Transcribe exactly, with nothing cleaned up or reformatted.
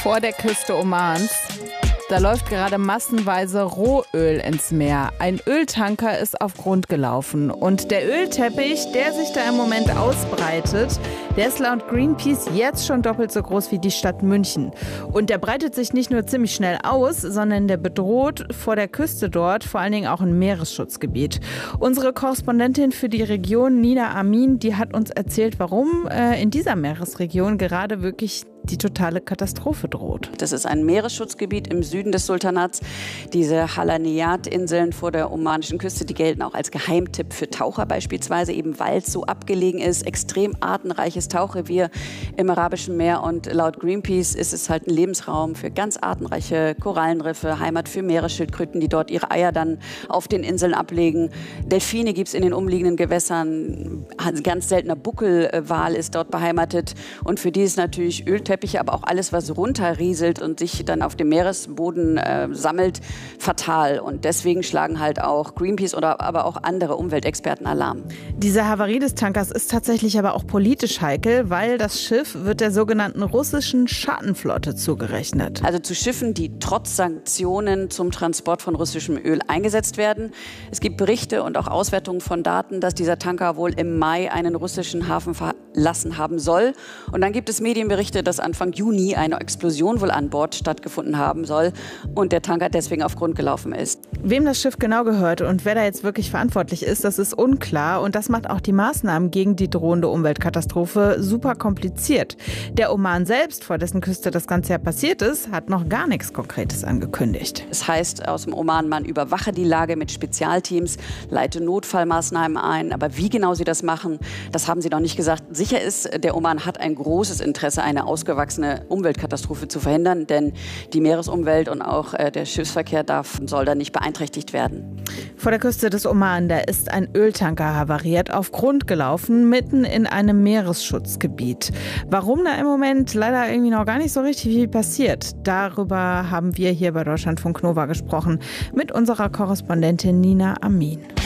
vor der Küste Omans. Da läuft gerade massenweise Rohöl ins Meer. Ein Öltanker ist auf Grund gelaufen. Und der Ölteppich, der sich da im Moment ausbreitet, der ist laut Greenpeace jetzt schon doppelt so groß wie die Stadt München. Und der breitet sich nicht nur ziemlich schnell aus, sondern der bedroht vor der Küste dort vor allen Dingen auch ein Meeresschutzgebiet. Unsere Korrespondentin für die Region, Nina Amin, die hat uns erzählt, warum äh, in dieser Meeresregion gerade wirklich die totale Katastrophe droht. Das ist ein Meeresschutzgebiet im Süden des Sultanats. Diese Halaniyat-Inseln vor der omanischen Küste, die gelten auch als Geheimtipp für Taucher beispielsweise, eben weil es so abgelegen ist. Extrem artenreiches Tauchrevier im Arabischen Meer. Und laut Greenpeace ist es halt ein Lebensraum für ganz artenreiche Korallenriffe, Heimat für Meeresschildkröten, die dort ihre Eier dann auf den Inseln ablegen. Delfine gibt es in den umliegenden Gewässern. Ein ganz seltener Buckelwal ist dort beheimatet. Und für die ist natürlich Ölteppich, aber auch alles, was runterrieselt und sich dann auf dem Meeresboden äh, sammelt, fatal. Und deswegen schlagen halt auch Greenpeace oder aber auch andere Umweltexperten Alarm. Diese Havarie des Tankers ist tatsächlich aber auch politisch heikel, weil das Schiff wird der sogenannten russischen Schattenflotte zugerechnet. Also zu Schiffen, die trotz Sanktionen zum Transport von russischem Öl eingesetzt werden. Es gibt Berichte und auch Auswertungen von Daten, dass dieser Tanker wohl im Mai einen russischen Hafen verlassen haben soll. Und dann gibt es Medienberichte, dass Anfang Juni eine Explosion wohl an Bord stattgefunden haben soll und der Tanker deswegen auf Grund gelaufen ist. Wem das Schiff genau gehört und wer da jetzt wirklich verantwortlich ist, das ist unklar. Und das macht auch die Maßnahmen gegen die drohende Umweltkatastrophe super kompliziert. Der Oman selbst, vor dessen Küste das Ganze ja passiert ist, hat noch gar nichts Konkretes angekündigt. Es heißt aus dem Oman, man überwache die Lage mit Spezialteams, leite Notfallmaßnahmen ein. Aber wie genau sie das machen, das haben sie noch nicht gesagt. Sicher ist, der Oman hat ein großes Interesse, eine ausgewachsene Umweltkatastrophe zu verhindern, denn die Meeresumwelt und auch äh, der Schiffsverkehr darf, soll da nicht beeinträchtigt werden. Vor der Küste des Oman, da ist ein Öltanker havariert, auf Grund gelaufen, mitten in einem Meeresschutzgebiet. Warum da im Moment leider irgendwie noch gar nicht so richtig viel passiert, darüber haben wir hier bei Deutschlandfunk Nova gesprochen mit unserer Korrespondentin Nina Amin.